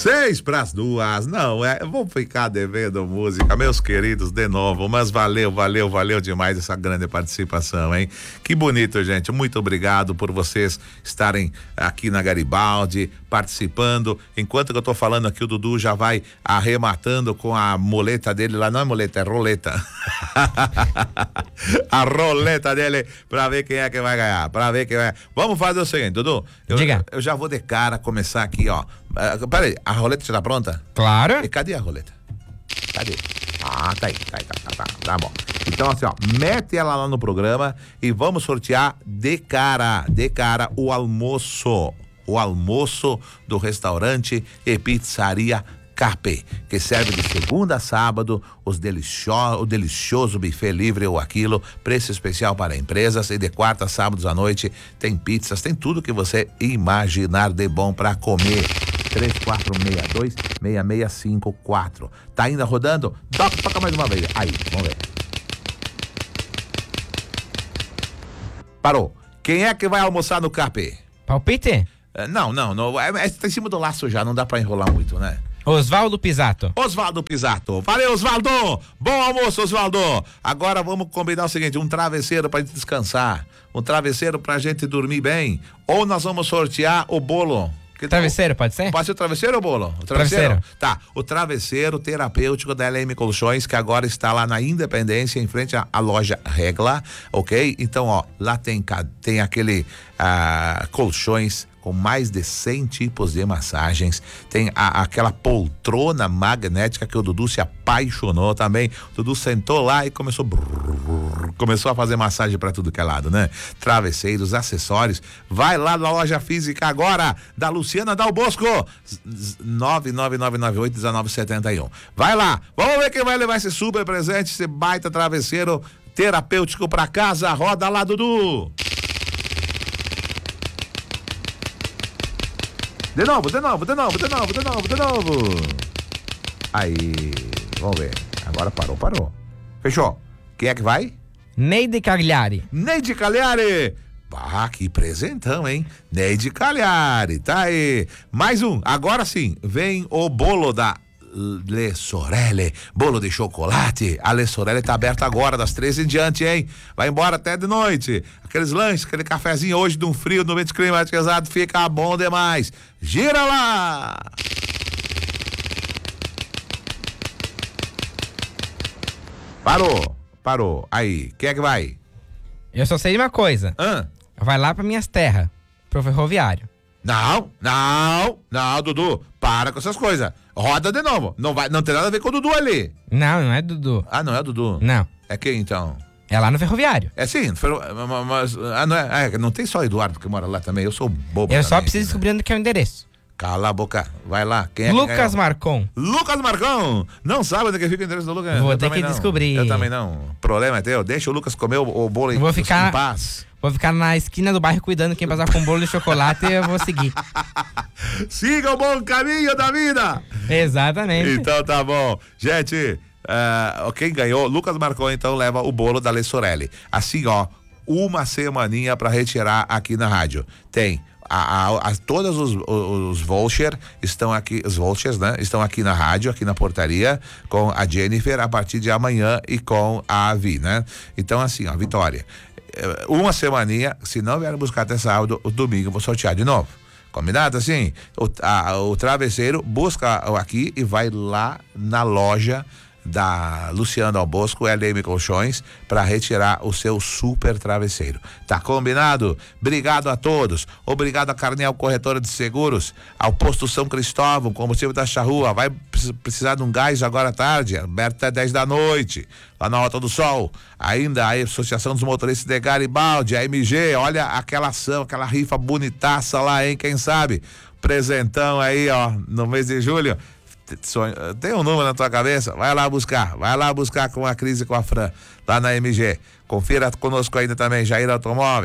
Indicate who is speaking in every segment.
Speaker 1: 1:06. Não, vou ficar devendo música, meus queridos, de novo, mas valeu demais essa grande participação, hein? Que bonito, gente. Muito obrigado por vocês estarem aqui na Garibaldi, participando. Enquanto que eu tô falando aqui, o Dudu já vai arrematando com a muleta dele lá, não é muleta, é roleta. A roleta dele, pra ver quem é que vai ganhar, Vamos fazer o seguinte, Dudu.
Speaker 2: Diga.
Speaker 1: Eu já vou de cara começar aqui, ó. Peraí, a roleta já tá pronta?
Speaker 2: Claro.
Speaker 1: E cadê a roleta? Cadê? Ah, tá aí, tá bom. Então assim, ó, mete ela lá no programa e vamos sortear de cara o almoço do restaurante e pizzaria Carpe, que serve de segunda a sábado o delicioso buffet livre ou aquilo, preço especial para empresas, e de quarta a sábados à noite tem pizzas, tem tudo que você imaginar de bom para comer. 3462-6654. Tá ainda rodando? Toca mais uma vez. Aí, vamos ver. Parou. Quem é que vai almoçar no Carpe?
Speaker 2: Palpite?
Speaker 1: Não. Tá em cima do laço já, não dá pra enrolar muito, né?
Speaker 2: Osvaldo Pisato.
Speaker 1: Valeu, Osvaldo. Bom almoço, Osvaldo. Agora vamos combinar o seguinte, um travesseiro pra gente descansar, um travesseiro pra gente dormir bem, ou nós vamos sortear o bolo.
Speaker 2: Travesseiro, pode ser?
Speaker 1: Pode ser o travesseiro ou bolo? O travesseiro? Tá, o travesseiro terapêutico da LM Colchões, que agora está lá na Independência, em frente à loja Regla, ok? Então, ó, lá tem aquele colchões com mais de 100 tipos de massagens, tem aquela poltrona magnética que o Dudu se apaixonou também. O Dudu sentou lá e começou a fazer massagem para tudo que é lado, né? Travesseiros, acessórios, vai lá na loja física agora, da Luciana Dal Bosco, 99998-1971. Vai lá, vamos ver quem vai levar esse super presente, esse baita travesseiro terapêutico pra casa. Roda lá, Dudu. De novo. Aí, vamos ver. Agora parou. Fechou. Quem é que vai?
Speaker 2: Neide Cagliari.
Speaker 1: Ah, que presentão, hein? Neide Cagliari, tá aí. Mais um. Agora sim, vem o bolo da Le Sorelle, bolo de chocolate. A Le Sorelle tá aberta agora, das 13 em diante, hein? Vai embora até de noite. Aqueles lanches, aquele cafezinho hoje de um frio no ambiente climatizado, fica bom demais. Gira lá! Parou. Aí, quem é que vai?
Speaker 2: Eu só sei de uma coisa. Vai lá pra minhas terras, pro ferroviário.
Speaker 1: Não, Dudu, para com essas coisas. Roda de novo. Não tem nada a ver com o Dudu ali.
Speaker 2: Não é Dudu.
Speaker 1: Ah, não é Dudu?
Speaker 2: Não.
Speaker 1: É quem então?
Speaker 2: É lá no ferroviário.
Speaker 1: É sim, mas não não tem só Eduardo que mora lá também, eu sou bobo.
Speaker 2: Eu
Speaker 1: também,
Speaker 2: só preciso descobrir onde que é o endereço.
Speaker 1: Cala a boca, vai lá. Quem é
Speaker 2: Lucas Marcon.
Speaker 1: Não sabe onde que fica o endereço do Lucas?
Speaker 2: Vou ter que descobrir.
Speaker 1: Eu também não. O problema é teu, deixa o Lucas comer o bolo em paz.
Speaker 2: Vou ficar na esquina do bairro cuidando quem passar com um bolo de chocolate e eu vou seguir.
Speaker 1: Siga o bom caminho da vida.
Speaker 2: Exatamente.
Speaker 1: Então tá bom. Gente, quem ganhou, Lucas Marcon, então leva o bolo da Le Sorelle. Assim, ó, uma semaninha pra retirar aqui na rádio. Tem todos os vouchers estão aqui, os vouchers, né? Estão aqui na rádio, aqui na portaria, com a Jennifer a partir de amanhã e com a Avi, né? Então assim, ó, Vitória, uma semaninha, se não vier buscar até sábado, o domingo eu vou sortear de novo. Combinado assim? O travesseiro busca aqui e vai lá na loja da Luciana Dal Bosco, LM Colchões, para retirar o seu super travesseiro. Tá combinado? Obrigado a todos. Obrigado a Carnel Corretora de Seguros, ao Posto São Cristóvão, combustível da Charrua. Vai precisar de um gás agora à tarde, aberto até 10 da noite, lá na Rota do Sol. Ainda a Associação dos Motoristas de Garibaldi, a MG, olha aquela ação, aquela rifa bonitaça lá, hein? Quem sabe? Presentão aí, ó, no mês de julho. Tem um número na tua cabeça? Vai lá buscar com a Cris e com a Fran, lá na MG. Confira conosco ainda também, Jair Automóveis,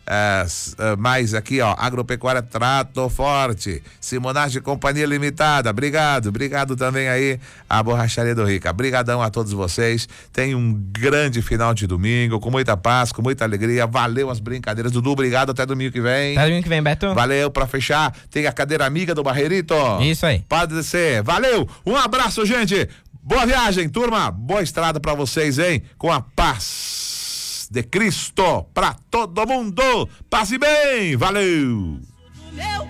Speaker 1: mais aqui, ó, Agropecuária Trato Forte, Simonage Companhia Limitada, obrigado também aí a Borracharia do Rica, brigadão a todos vocês, tenham um grande final de domingo, com muita paz, com muita alegria, valeu as brincadeiras, Dudu, obrigado, até domingo que vem.
Speaker 2: Até domingo que vem, Beto.
Speaker 1: Valeu, pra fechar, tem a cadeira amiga do Barreirito.
Speaker 2: Isso aí.
Speaker 1: Pode ser, valeu, um abraço, gente, boa viagem, turma, boa estrada pra vocês, hein, com a paz de Cristo pra todo mundo. Passe bem, valeu!